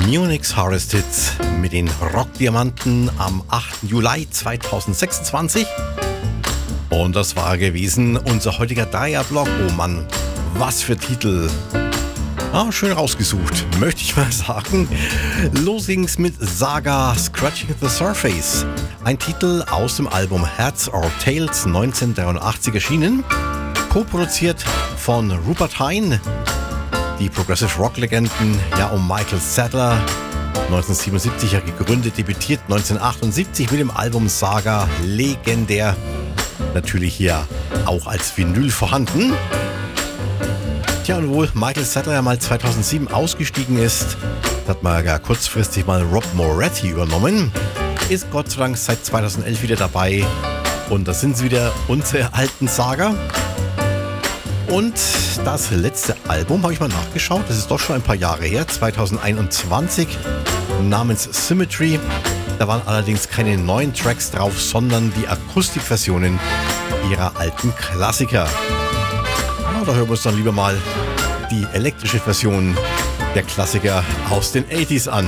Munich's Hardest Hits mit den Rockdiamanten am 8. Juli 2026. Und das war gewesen unser heutiger Dreierblock. Oh Mann, was für Titel. Schön rausgesucht, möchte ich mal sagen. Los ging's mit Saga Scratching the Surface. Ein Titel aus dem Album Heads or Tails 1983 erschienen. Co-produziert von Rupert Hine. Die Progressive Rock-Legenden, um Michael Sadler, 1977 gegründet, debütiert 1978 mit dem Album Saga, legendär. Natürlich hier auch als Vinyl vorhanden. Und obwohl Michael Sadler ja mal 2007 ausgestiegen ist, hat man ja kurzfristig mal Rob Moretti übernommen, ist Gott sei Dank seit 2011 wieder dabei. Und da sind sie wieder, unsere alten Saga. Und das letzte Album habe ich mal nachgeschaut, das ist doch schon ein paar Jahre her, 2021, namens Symmetry. Da waren allerdings keine neuen Tracks drauf, sondern die Akustikversionen ihrer alten Klassiker. Da hören wir uns dann lieber mal die elektrische Version der Klassiker aus den 80s an.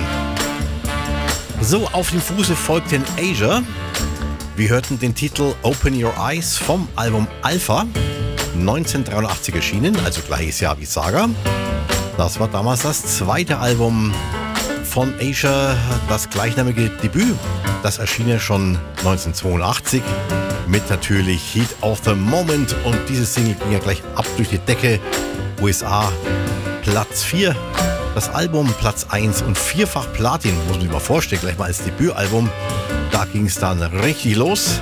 So, auf dem Fuße folgte Asia. Wir hörten den Titel Open Your Eyes vom Album Alpha, 1983 erschienen, also gleiches Jahr wie Saga. Das war damals das zweite Album von Asia, das gleichnamige Debüt. Das erschien ja schon 1982 mit natürlich Heat of the Moment, und diese Single ging ja gleich ab durch die Decke. USA Platz 4, das Album Platz 1 und vierfach Platin, muss man sich mal vorstellen, gleich mal als Debütalbum. Da ging es dann richtig los.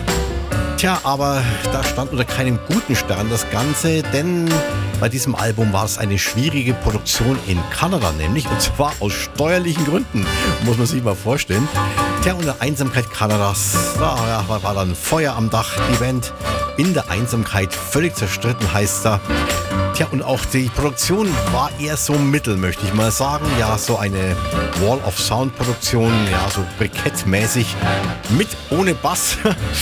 Aber da stand unter keinem guten Stern das Ganze, denn bei diesem Album war es eine schwierige Produktion in Kanada, nämlich, und zwar aus steuerlichen Gründen, muss man sich mal vorstellen. Und der Einsamkeit Kanadas, da war dann Feuer am Dach, die Band in der Einsamkeit völlig zerstritten, heißt da. Und auch die Produktion war eher so mittel, möchte ich mal sagen. So eine Wall of Sound Produktion, so brikettmäßig, mit ohne Bass.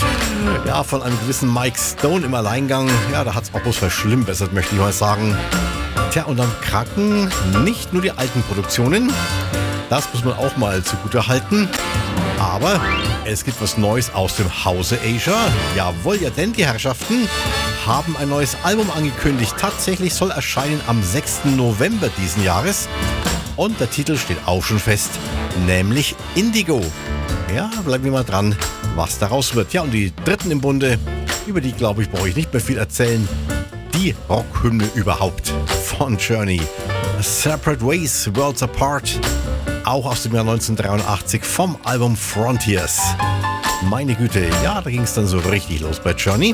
Von einem gewissen Mike Stone im Alleingang. Da hat es auch bloß verschlimmbessert, möchte ich mal sagen. Und dann kranken nicht nur die alten Produktionen. Das muss man auch mal zugute halten. Aber es gibt was Neues aus dem Hause Asia. Jawohl, denn die Herrschaften haben ein neues Album angekündigt. Tatsächlich soll erscheinen am 6. November diesen Jahres. Und der Titel steht auch schon fest, nämlich Indigo. Bleiben wir mal dran, was daraus wird. Und die dritten im Bunde, über die, glaube ich, brauche ich nicht mehr viel erzählen. Die Rockhymne überhaupt von Journey. Separate Ways, Worlds Apart. Auch aus dem Jahr 1983 vom Album Frontiers. Meine Güte, da ging es dann so richtig los bei Journey.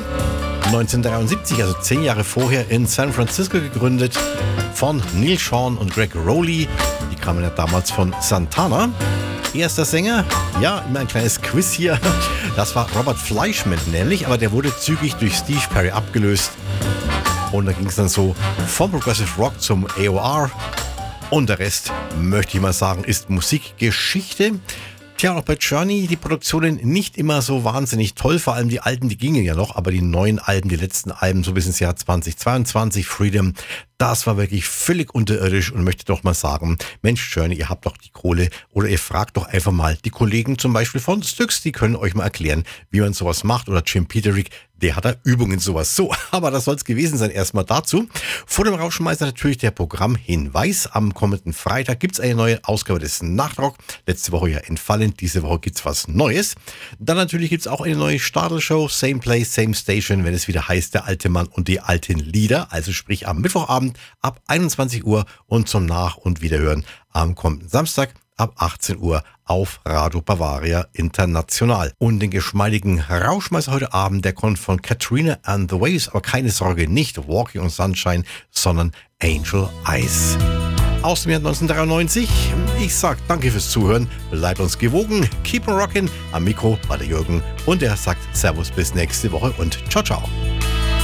1973, also 10 Jahre vorher, in San Francisco gegründet von Neil Schon und Greg Rowley. Die kamen ja damals von Santana. Erster Sänger, immer ein kleines Quiz hier. Das war Robert Fleischman nämlich, aber der wurde zügig durch Steve Perry abgelöst. Und da ging es dann so vom Progressive Rock zum AOR. Und der Rest, möchte ich mal sagen, ist Musikgeschichte. Auch bei Journey, die Produktionen nicht immer so wahnsinnig toll, vor allem die alten, die gingen ja noch, aber die neuen Alben, die letzten Alben, so bis ins Jahr 2022, Freedom, das war wirklich völlig unterirdisch, und möchte doch mal sagen, Mensch Journey, ihr habt doch die Kohle, oder ihr fragt doch einfach mal die Kollegen zum Beispiel von Styx, die können euch mal erklären, wie man sowas macht, oder Jim Peterick, der hat da Übungen sowas. So, aber das soll es gewesen sein erstmal dazu. Vor dem Rauschmeister natürlich der Programmhinweis. Am kommenden Freitag gibt es eine neue Ausgabe des Nachtrock. Letzte Woche entfallen, diese Woche gibt es was Neues. Dann natürlich gibt es auch eine neue Stadelshow, Same Place, Same Station, wenn es wieder heißt, der alte Mann und die alten Lieder. Also sprich am Mittwochabend ab 21 Uhr und zum Nach- und Wiederhören am kommenden Samstag ab 18 Uhr auf Radio Bavaria International. Und den geschmeidigen Rauschmeißer heute Abend, der kommt von Katrina and the Waves, aber keine Sorge, nicht Walking on Sunshine, sondern Angel Eyes. Aus dem Jahr 1993. Ich sag danke fürs Zuhören, bleibt uns gewogen, keep on rockin'. Am Mikro war der Jürgen und er sagt Servus bis nächste Woche und ciao, ciao.